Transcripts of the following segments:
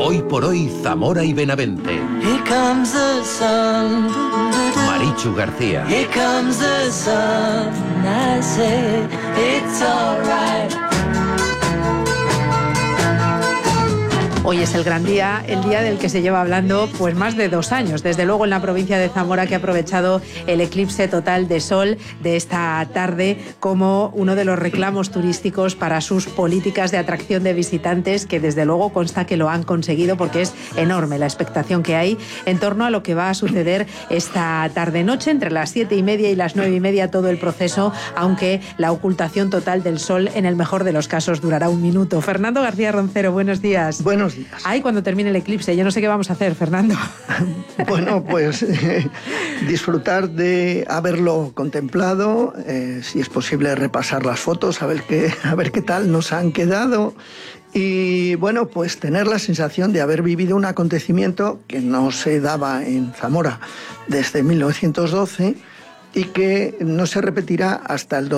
Hoy por hoy, Zamora y Benavente. Here comes the sun. Marichu García. Here comes the sun. I say it's alright. Hoy es el gran día, el día del que se lleva hablando pues más de 2 años, desde luego en la provincia de Zamora, que ha aprovechado el eclipse total de sol de esta tarde como uno de los reclamos turísticos para sus políticas de atracción de visitantes, que desde luego consta que lo han conseguido, porque es enorme la expectación que hay en torno a lo que va a suceder esta tarde-noche, entre las 7:30 y las 9:30 todo el proceso, aunque la ocultación total del sol en el mejor de los casos durará 1 minuto. Fernando García Roncero, buenos días. Buenos días. Ay, cuando termine el eclipse, yo no sé qué vamos a hacer, Fernando. Bueno, pues disfrutar de haberlo contemplado, si es posible repasar las fotos, a ver qué tal nos han quedado. Y bueno, pues tener la sensación de haber vivido un acontecimiento que no se daba en Zamora desde 1912 y que no se repetirá hasta el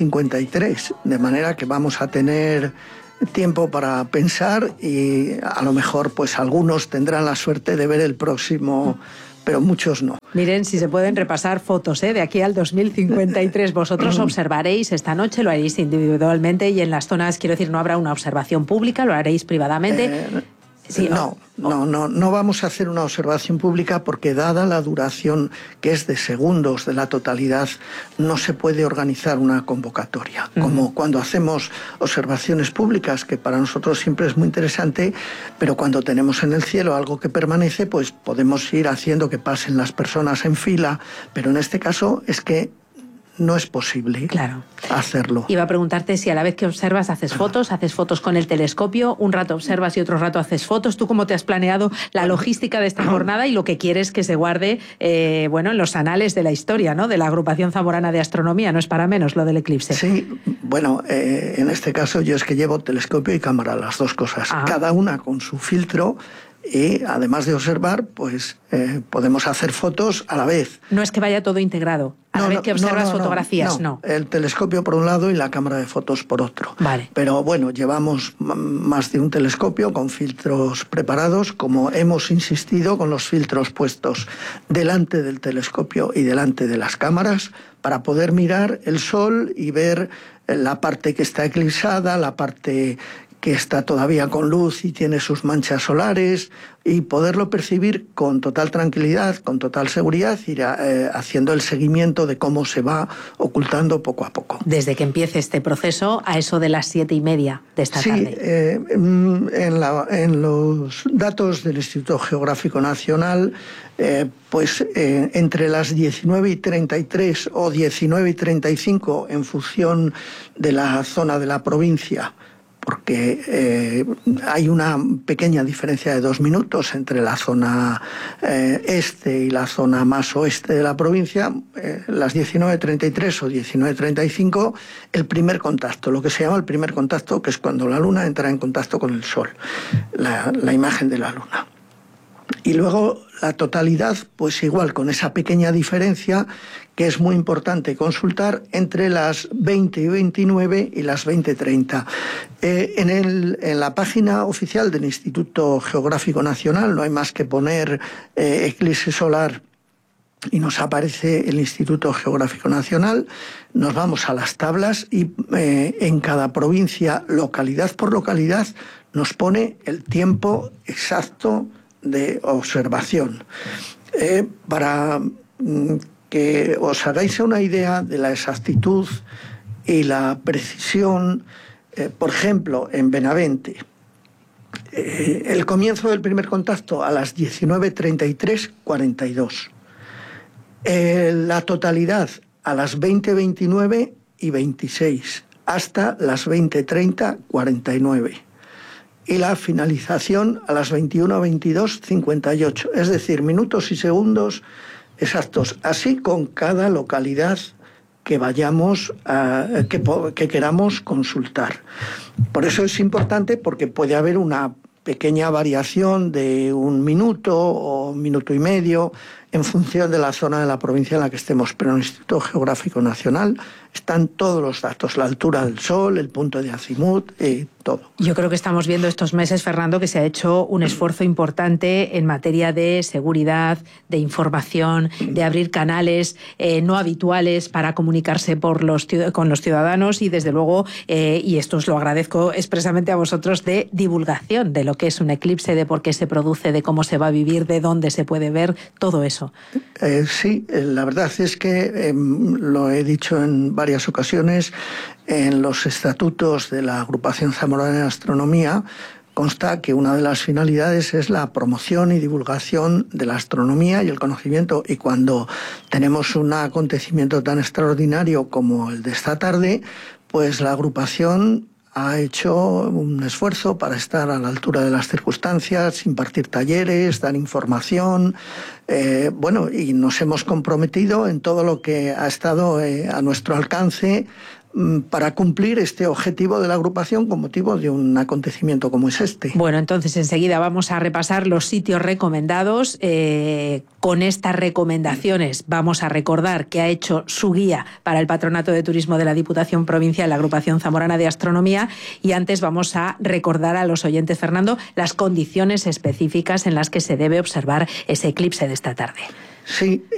2053, de manera que vamos a tener tiempo para pensar y a lo mejor pues algunos tendrán la suerte de ver el próximo, pero muchos no. Miren, si se pueden repasar fotos de aquí al 2053. Vosotros observaréis esta noche, lo haréis individualmente y en las zonas, quiero decir, no habrá una observación pública, lo haréis privadamente. Sí, no vamos a hacer una observación pública porque, dada la duración que es de segundos de la totalidad, no se puede organizar una convocatoria. Como cuando hacemos observaciones públicas, que para nosotros siempre es muy interesante, pero cuando tenemos en el cielo algo que permanece, pues podemos ir haciendo que pasen las personas en fila, pero en este caso es que no es posible hacerlo. Iba a preguntarte si a la vez que observas haces fotos con el telescopio, un rato observas y otro rato haces fotos. ¿Tú cómo te has planeado la logística de esta jornada y lo que quieres que se guarde en los anales de la historia, ¿no?, de la Agrupación Zamorana de Astronomía? No es para menos lo del eclipse. Sí, bueno, en este caso yo es que llevo telescopio y cámara, las dos cosas, cada una con su filtro. Y además de observar, pues podemos hacer fotos a la vez. No es que vaya todo integrado. A la vez que observas fotografías, no. El telescopio por un lado y la cámara de fotos por otro. Vale. Pero bueno, llevamos más de un telescopio con filtros preparados, como hemos insistido, con los filtros puestos delante del telescopio y delante de las cámaras, para poder mirar el sol y ver la parte que está eclipsada, la parte que está todavía con luz y tiene sus manchas solares, y poderlo percibir con total tranquilidad, con total seguridad, ir haciendo el seguimiento de cómo se va ocultando poco a poco. Desde que empiece este proceso, a eso de las 7:30 de esta tarde. En los datos del Instituto Geográfico Nacional, entre las 19:33 o 19:35, en función de la zona de la provincia, porque hay una pequeña diferencia de 2 minutos entre la zona este y la zona más oeste de la provincia, las 19:33 o 19:35, el primer contacto, lo que se llama el primer contacto, que es cuando la luna entra en contacto con el sol, la imagen de la luna. Y luego la totalidad, pues igual, con esa pequeña diferencia que es muy importante consultar entre las 20:29 y las 20:30. En la página oficial del Instituto Geográfico Nacional no hay más que poner eclipse solar y nos aparece el Instituto Geográfico Nacional. Nos vamos a las tablas y en cada provincia, localidad por localidad, nos pone el tiempo exacto de observación. Para que os hagáis una idea de la exactitud y la precisión, por ejemplo, en Benavente, el comienzo del primer contacto a las 19:33:42, la totalidad a las 20:29 y 26, hasta las 20:30:49. Y la finalización a las 21:22:58, es decir, minutos y segundos exactos, así con cada localidad que vayamos que queramos consultar. Por eso es importante, porque puede haber una pequeña variación de 1 minuto o 1 minuto y medio en función de la zona de la provincia en la que estemos, pero en el Instituto Geográfico Nacional están todos los datos, la altura del Sol, el punto de azimut, todo. Yo creo que estamos viendo estos meses, Fernando, que se ha hecho un esfuerzo importante en materia de seguridad, de información, de abrir canales no habituales para comunicarse con los ciudadanos y, desde luego, y esto os lo agradezco expresamente a vosotros, de divulgación de lo que es un eclipse, de por qué se produce, de cómo se va a vivir, de dónde se puede ver, todo eso. Sí, la verdad es que lo he dicho en varias ocasiones, en los estatutos de la Agrupación Zamorana de Astronomía consta que una de las finalidades es la promoción y divulgación de la astronomía y el conocimiento, y cuando tenemos un acontecimiento tan extraordinario como el de esta tarde, pues la agrupación ha hecho un esfuerzo para estar a la altura de las circunstancias, impartir talleres, dar información, y nos hemos comprometido en todo lo que ha estado a nuestro alcance para cumplir este objetivo de la agrupación con motivo de un acontecimiento como es este. Bueno, entonces enseguida vamos a repasar los sitios recomendados. Con estas recomendaciones vamos a recordar que ha hecho su guía para el Patronato de Turismo de la Diputación Provincial, la Agrupación Zamorana de Astronomía, y antes vamos a recordar a los oyentes, Fernando, las condiciones específicas en las que se debe observar ese eclipse de esta tarde. Sí.